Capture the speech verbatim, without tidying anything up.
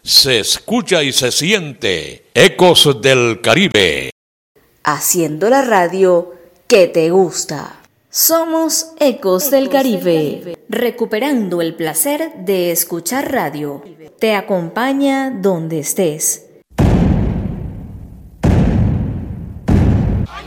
Se escucha y se siente Ecos del Caribe. Haciendo la radio que te gusta. Somos Ecos del Caribe, recuperando el placer de escuchar radio. Te acompaña donde estés.